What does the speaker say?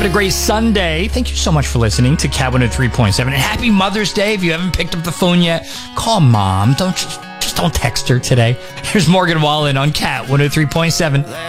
having a great Sunday. Thank you so much for listening to Cat 103.7. And happy Mother's Day. If you haven't picked up the phone yet, call Mom. Just don't text her today. Here's Morgan Wallen on Cat 103.7.